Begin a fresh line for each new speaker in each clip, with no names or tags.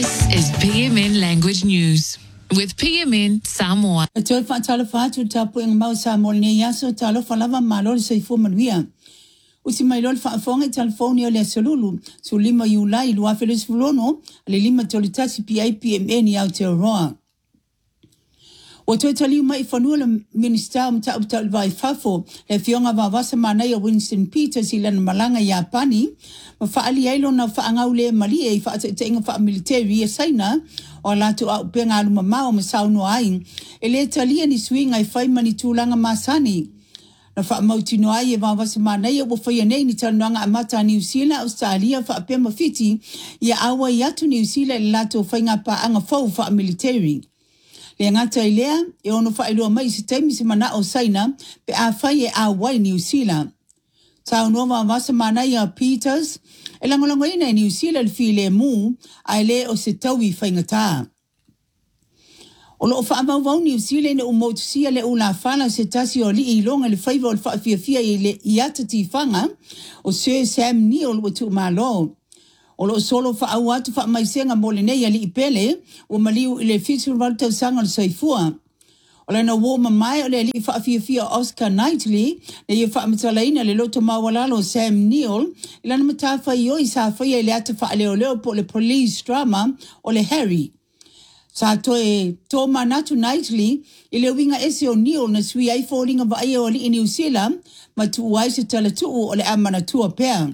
This is PMN Language News with PMN Samoa.
Toi whaatala whaatu tapu inga mau Samoa ne yaso talo whalava malo le seifu manuia. Usi mai lol whaafonga i telefoni o le asalulu. Su 5 Julai lua Felis Fulono, le 5 tolitasi PIPMN i Aotearoa. O toi taliu mai whanua le minister o mta upta ulwai fafo, le fionga wawasa manai o Winston Peters i lana malanga i Apani, ma whaali eilo na whaangau le mali e whaata inga wha military e saina, o latu au penga aluma mao ma sauno ai, e le talia ni swinga i whaimani tūlanga masani. Na wha mautino ai e wawasa manai o whai nei ni tanuanga amata New Zealand, Australia, wha pema fiti, i awa i atu New Zealand i latu whainga pa anga fau wha military. Le ngata ilea, e ono whaelua mai si taimi si mana o saina, pe a whai e a wai New Zealand. Tau nova wasa mana i a Peters, e langolango ina i New Zealand fi le mu, a le o se taui whaingata. O lo o whaamau New Zealand e umotusia le ula whala se tasi o li i longa le whaiva o le whaafia i le iatati whanga, o Sir Sam Neill o tu malo. O lo solo fa au atu fa maisenga mole nei ali ipele o maliu ile fitu valta sanga saifua o le na wo mai o le ali fa fia Oscar Knightley le ye fa mtalaina le loto mawalalo Sam Neill ila na matafa yo isa fa ye le atu fa le po le police drama o le Harry sa to e to manatu Knightley ile winga ese o Neill na sui ai falling of ai o li New Zealand ma tu wai se tala tu o le amana tu pea.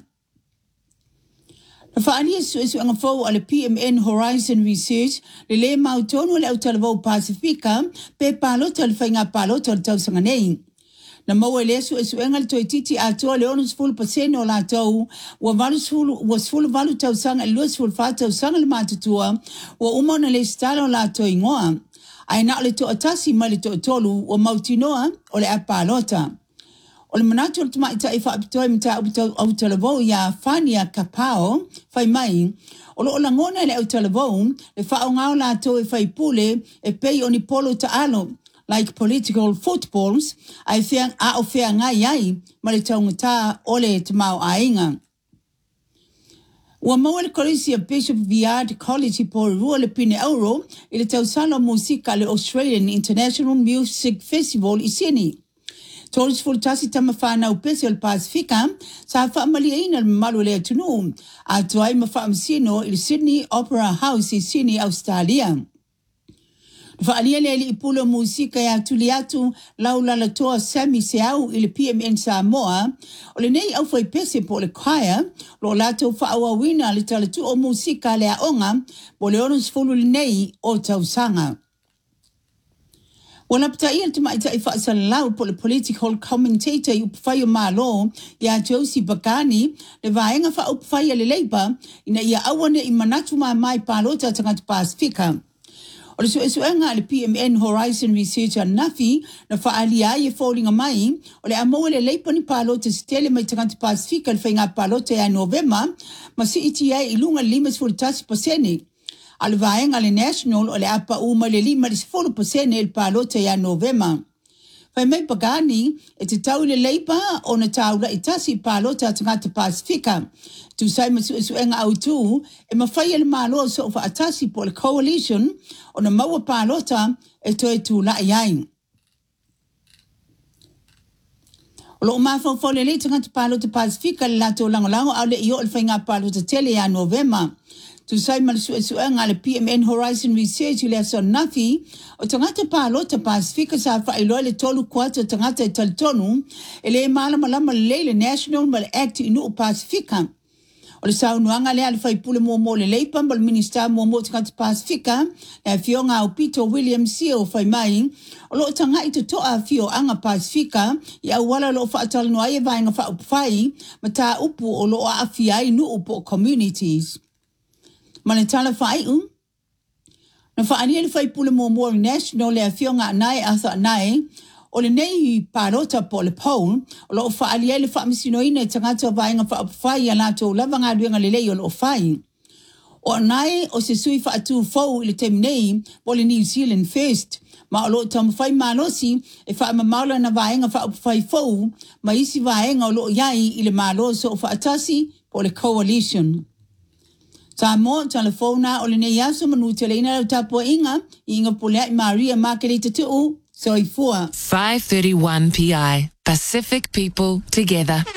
Whaania su anga fau ale PMN Horizon Research le mautono le Aotearoa Pasifika pe palota le whainga palota le tausanga nei. Na maua le su anga le toititi atoa le onus full pasene o la tau was full valu tausanga e luas full fa tausanga le matutua wa umona le stalo la toi ngoa. Ai na le to atasi ma le to tolu wa mautinoa o le apalota. O le manatu o tuma ita ifa apitoi mta Aotearoa ya Fania Kapao, fai mai, o lo langona le Aotearoa, le whao ngao la to e fai pule e pei o ni polo ta alo, like political footballs, ai fea a o fea ngai ai, ma le taungata o le tamau ainga. Ua maua le kolisi a Bishop Viard College i po rua le pine euro, i le tausalo musika le Australian International Music Festival i Sydney. Toris fultasi tama whanau pese o le Pasifika, sa whaamali eina le malu le atunu, a tuai ma whaamsino i le Sydney Opera House i Sydney, Australia. Whaalia le i pulo musika ya tuli atu lau lalatoa Sami Seau i le PMN Samoa, o le nei au fai pese po le kaya, lo lato whaawawina le talatu o musika le aonga, bo le onus fulu le nei o tausanga. Wana pata ia tuma ita ifa asalau po le political commentator i upwhai malo ya Josie Bagani le vaenga wha upwhai le Labour ina ia awane i manatu mai palota tangata Pasifika. O le suenga le PMN Horizon Research Nafi na whaalia i falling mai o le amoe le Labour ni palota stele mai tangata Pasifika le whainga palota ya November ma si itia i lunga 5% al vaenga le national o le apa uma le 5% el palota ya November. Fai mai Pagani e te tau le Labour o na taula i tasi palota tangata Pasifika. Tu sai masuenga au tu e mawhai ele malo so fa atasi po le coalition o na maua palota e toi tu la iai. O lo mafau fole le tangata palota Pasifika le lato langolango au le io le whainga palota tele ya November. Tu sai suenga le PMN Horizon Research le aso nafi o tangata palota Pasifika sa whaeloa le tolu kuata tangata i talitonu e le malama le National Mal Act inu o Pasifika. O le saunuanga le ale whaipule mo le Labour ma le Minister mo tangata Pasifika le fionga o Peter Williams o whai mai o lo tanga i toa fio anga Pasifika i awala lo whaatalano ai e vaenga whaupwhai ma ta upu o lo a awhia inu upo communities. Mana tala whai na whaania le whaipule mo national le fionga nai atha nai o le nei parota po le pole o lo whaalia le whaamisino ina tangata vaenga whai a lato lavanga duenga le lei o lo whai. O nai o se sui whaatu fau i le tem nei po le New Zealand First ma o lo tamu whai malosi e whaamamaula na vaenga whai fau ma isi vaenga o lo iai i le malo so whaatasi po le coalition. Sa mo telefona o le nei aso manu te leina lau tapu inga pulea I Maria Makere te tuu soifua.
5:31 PI. Pacific people together.